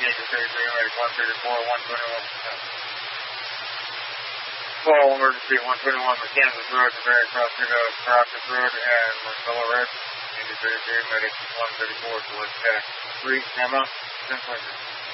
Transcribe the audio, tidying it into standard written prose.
Yankee 33, medic 134, 121%. Call emergency 121 Kansas Road to Barry Cross Caracas Road and Marcelo Red. Yankee 33, medic 134 to West Tech. 3, Emma, 10 points.